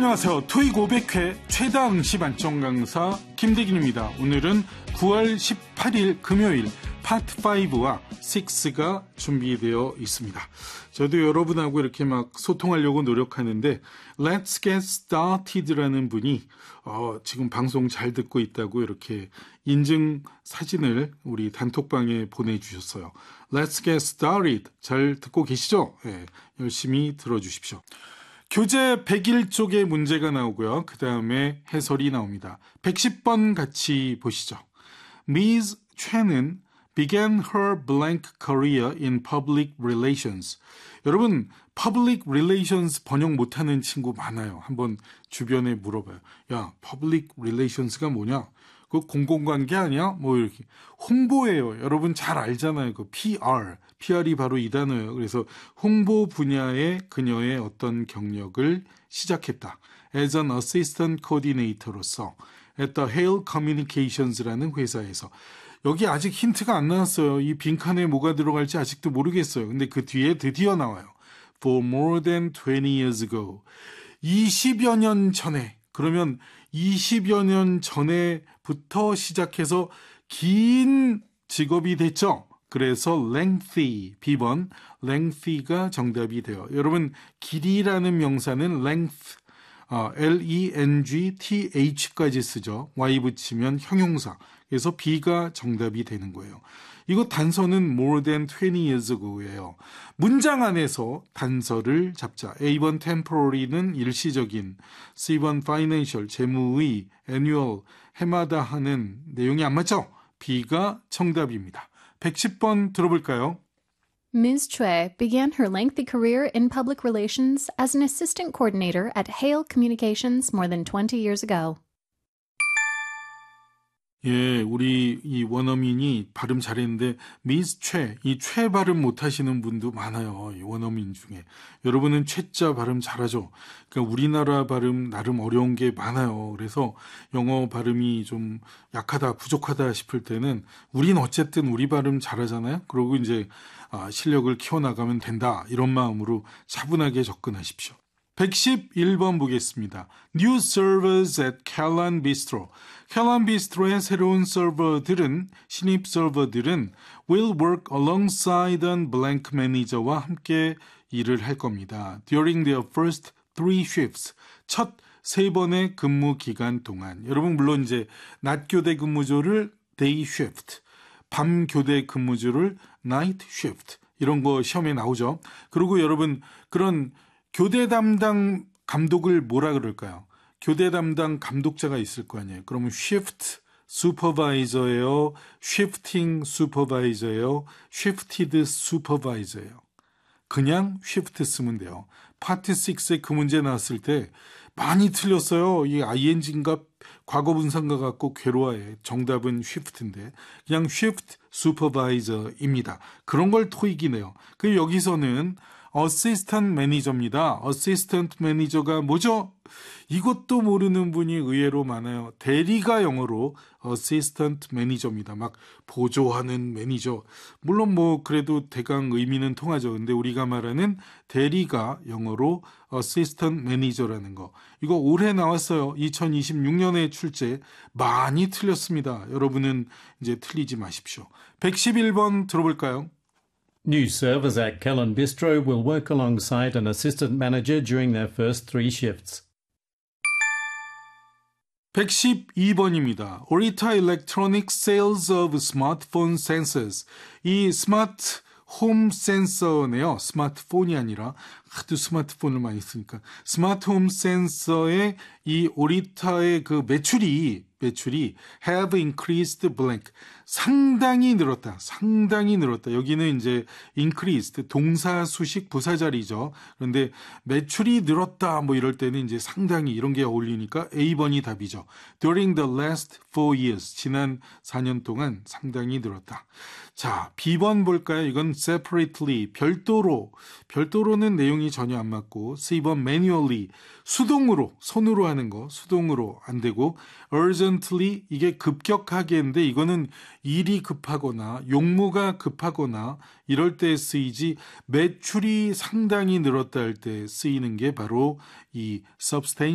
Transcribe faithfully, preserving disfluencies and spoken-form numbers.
안녕하세요. 토익 오백 회 최다 응시 만점 강사 김대gin입니다. 오늘은 구월 십팔일 금요일 파트 오와 육가 준비되어 있습니다. 저도 여러분하고 이렇게 막 소통하려고 노력하는데 Let's get started라는 분이 어, 지금 방송 잘 듣고 있다고 이렇게 인증 사진을 우리 단톡방에 보내주셨어요. Let's get started. 잘 듣고 계시죠? 네, 열심히 들어주십시오. 교재 백일 쪽에 문제가 나오고요. 그 다음에 해설이 나옵니다. 백십 번 같이 보시죠. Miz 최는 began her blank career in public relations. 여러분, public relations 번역 못하는 친구 많아요. 한번 주변에 물어봐요. 야, public relations가 뭐냐? 그 공공관계 아니야? 뭐 이렇게 홍보예요. 여러분 잘 알잖아요. 그 피알, 피알이 바로 이 단어예요. 그래서 홍보 분야의 그녀의 어떤 경력을 시작했다. As an assistant coordinator로서 at the Hale Communications라는 회사에서. 여기 아직 힌트가 안 나왔어요. 이 빈칸에 뭐가 들어갈지 아직도 모르겠어요. 근데 그 뒤에 드디어 나와요. For more than twenty years ago. 이십여 년 전에. 그러면 이십여 년 전에부터 시작해서 긴 직업이 됐죠. 그래서 lengthy, B번 lengthy가 정답이 돼요. 여러분 길이라는 명사는 length, 어, L-E-N-G-T-H까지 쓰죠. Y 붙이면 형용사. 그래서 B가 정답이 되는 거예요. 이거 단서는 more than twenty years ago예요. 문장 안에서 단서를 잡자. A번 temporary는 일시적인, C번 financial, 재무의, annual, 해마다 하는 내용이 안 맞죠? B가 정답입니다. 백십 번 들어볼까요? Miz Choi began her lengthy career in public relations as an assistant coordinator at Hale Communications more than twenty years ago. 예, 우리 이 원어민이 발음 잘했는데 미스 최, 이 최 발음 못하시는 분도 많아요. 이 원어민 중에. 여러분은 최자 발음 잘하죠? 그러니까 우리나라 발음 나름 어려운 게 많아요. 그래서 영어 발음이 좀 약하다, 부족하다 싶을 때는 우린 어쨌든 우리 발음 잘하잖아요. 그러고 이제 아, 실력을 키워나가면 된다. 이런 마음으로 차분하게 접근하십시오. 백십일 번 보겠습니다. New servers at Callan Bistro. Callan Bistro의 새로운 서버들은, 신입 서버들은 will work alongside an blank manager와 함께 일을 할 겁니다. During their first three shifts. 첫 세 번의 근무 기간 동안. 여러분 물론 이제 낮 교대 근무조를 day shift, 밤 교대 근무조를 night shift. 이런 거 시험에 나오죠. 그리고 여러분 그런 교대 담당 감독을 뭐라 그럴까요? 교대 담당 감독자가 있을 거 아니에요. 그러면 shift supervisor예요, shifting supervisor예요, shifted supervisor예요. 그냥 shift 쓰면 돼요. 파트 육에 그 문제 나왔을 때 많이 틀렸어요. 이 ing인가 과거분사인가 갖고 괴로워해. 정답은 shift인데 그냥 shift supervisor입니다. 그런 걸 토익이네요. 그 여기서는 어시스턴트 매니저입니다. 어시스턴트 매니저가 뭐죠? 이것도 모르는 분이 의외로 많아요. 대리가 영어로 어시스턴트 매니저입니다. 막 보조하는 매니저. 물론 뭐 그래도 대강 의미는 통하죠. 근데 우리가 말하는 대리가 영어로 어시스턴트 매니저라는 거. 이거 올해 나왔어요. 이천이십육 년에 출제. 많이 틀렸습니다. 여러분은 이제 틀리지 마십시오. 백십일 번 들어볼까요? New servers at Callan Bistro will work alongside an assistant manager during their first three shifts. 백십이 번입니다. Orita Electronics Sales of Smartphone Sensors. 이 스마트 홈 센서네요. 스마트폰이 아니라 하도 스마트폰을 많이 쓰니까 스마트 홈 센서의 이 오리타의 그 매출이 매출이 have increased blank. 상당히 늘었다. 상당히 늘었다. 여기는 이제 increased 동사 수식 부사절이죠. 그런데 매출이 늘었다 뭐 이럴 때는 이제 상당히 이런 게 어울리니까 A번이 답이죠. During the last four years. 지난 사 년 동안 상당히 늘었다. 자, B번 볼까요? 이건 separately, 별도로. 별도로는 내용이 전혀 안 맞고 C번 manually, 수동으로, 손으로 하는 거, 수동으로 안 되고 urgently, 이게 급격하게인데 이거는 일이 급하거나 용무가 급하거나 이럴 때 쓰이지 매출이 상당히 늘었다 할 때 쓰이는 게 바로 이 substantial